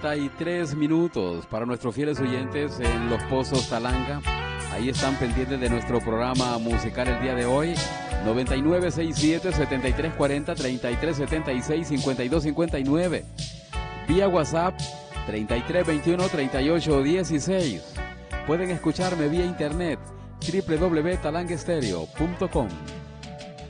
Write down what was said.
9:33 para nuestros fieles oyentes en Los Pozos, Talanga. Ahí están pendientes de nuestro programa musical el día de hoy. 9967-7340-3376-5259. Vía WhatsApp 3321-3816. Pueden escucharme vía internet www.talangaestereo.com.